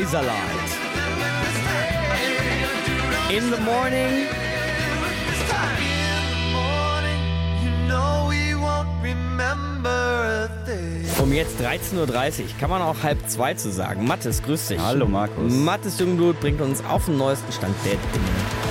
Razorlight. In the morning. Um jetzt 13.30 Uhr, kann man auch 1:30 zu sagen. Mathis, grüß dich. Hallo Markus. Mathis Jungblut bringt uns auf den neuesten Stand der Dinge.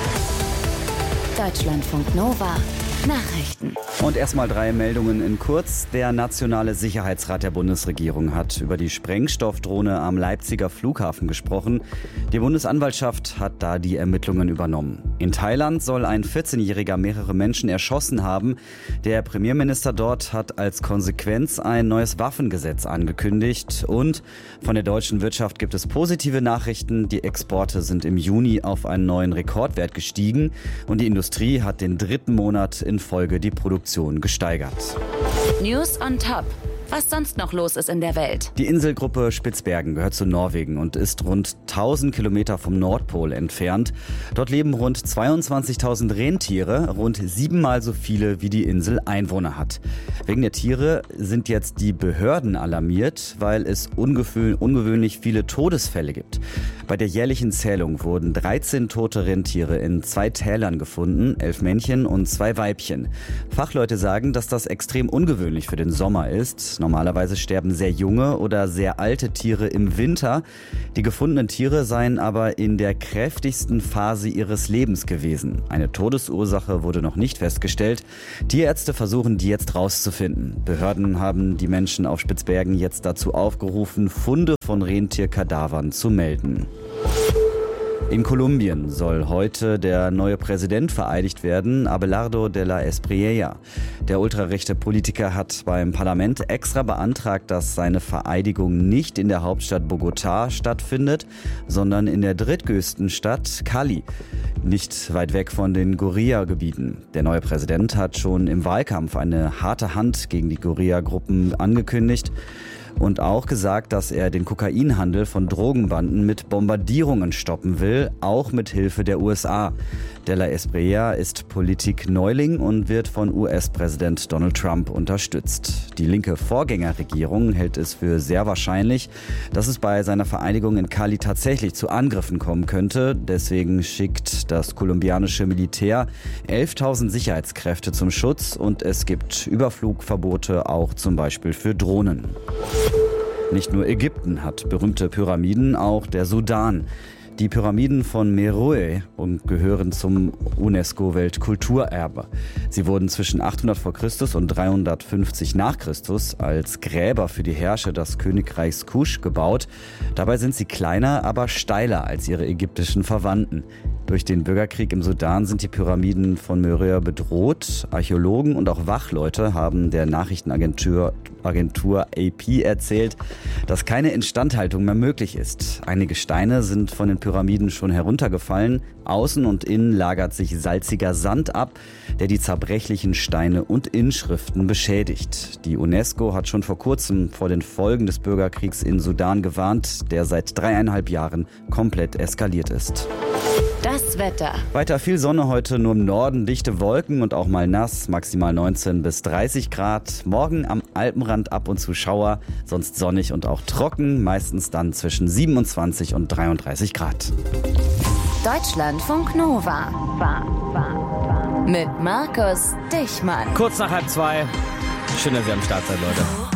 Deutschlandfunk Nova. Nachrichten. Und erstmal 3 Meldungen in kurz. Der Nationale Sicherheitsrat der Bundesregierung hat über die Sprengstoffdrohne am Leipziger Flughafen gesprochen. Die Bundesanwaltschaft hat da die Ermittlungen übernommen. In Thailand soll ein 14-Jähriger mehrere Menschen erschossen haben. Der Premierminister dort hat als Konsequenz ein neues Waffengesetz angekündigt. Und von der deutschen Wirtschaft gibt es positive Nachrichten. Die Exporte sind im Juni auf einen neuen Rekordwert gestiegen. Und die Industrie hat den 3. Monat in Folge die Produktion gesteigert. News on top. Was sonst noch los ist in der Welt. Die Inselgruppe Spitzbergen gehört zu Norwegen und ist rund 1000 Kilometer vom Nordpol entfernt. Dort leben rund 22.000 Rentiere, rund 7-mal so viele wie die Insel Einwohner hat. Wegen der Tiere sind jetzt die Behörden alarmiert, weil es ungewöhnlich viele Todesfälle gibt. Bei der jährlichen Zählung wurden 13 tote Rentiere in 2 Tälern gefunden, 11 Männchen und 2 Weibchen. Fachleute sagen, dass das extrem ungewöhnlich für den Sommer ist. Normalerweise sterben sehr junge oder sehr alte Tiere im Winter. Die gefundenen Tiere seien aber in der kräftigsten Phase ihres Lebens gewesen. Eine Todesursache wurde noch nicht festgestellt. Tierärzte versuchen, die jetzt rauszufinden. Behörden haben die Menschen auf Spitzbergen jetzt dazu aufgerufen, Funde von Rentierkadavern zu melden. In Kolumbien soll heute der neue Präsident vereidigt werden, Abelardo de la Espriella. Der ultrarechte Politiker hat beim Parlament extra beantragt, dass seine Vereidigung nicht in der Hauptstadt Bogotá stattfindet, sondern in der drittgrößten Stadt Cali, nicht weit weg von den Guerilla-Gebieten. Der neue Präsident hat schon im Wahlkampf eine harte Hand gegen die Guerilla-Gruppen angekündigt und auch gesagt, dass er den Kokainhandel von Drogenbanden mit Bombardierungen stoppen will, auch mit Hilfe der USA. De la Espriella ist Politikneuling und wird von US-Präsident Donald Trump unterstützt. Die linke Vorgängerregierung hält es für sehr wahrscheinlich, dass es bei seiner Vereidigung in Cali tatsächlich zu Angriffen kommen könnte. Deswegen schickt das kolumbianische Militär 11.000 Sicherheitskräfte zum Schutz und es gibt Überflugverbote auch zum Beispiel für Drohnen. Nicht nur Ägypten hat berühmte Pyramiden, auch der Sudan. Die Pyramiden von Meroe gehören zum UNESCO-Weltkulturerbe. Sie wurden zwischen 800 vor Christus und 350 nach Christus als Gräber für die Herrscher des Königreichs Kusch gebaut. Dabei sind sie kleiner, aber steiler als ihre ägyptischen Verwandten. Durch den Bürgerkrieg im Sudan sind die Pyramiden von Meroe bedroht. Archäologen und auch Wachleute haben der Nachrichtenagentur AP erzählt, dass keine Instandhaltung mehr möglich ist. Einige Steine sind von den Pyramiden schon heruntergefallen. Außen und innen lagert sich salziger Sand ab, der die zerbrechlichen Steine und Inschriften beschädigt. Die UNESCO hat schon vor kurzem vor den Folgen des Bürgerkriegs in Sudan gewarnt, der seit 3,5 Jahren komplett eskaliert ist. Das Wetter. Weiter viel Sonne heute, nur im Norden dichte Wolken und auch mal nass, maximal 19 bis 30 Grad. Morgen am Alpenrand ab und zu Schauer, sonst sonnig und auch trocken, meistens dann zwischen 27 und 33 Grad. Deutschlandfunk Nova. Mit Markus Dichmann. Kurz nach 1:30. Schön, dass ihr am Start seid, Leute.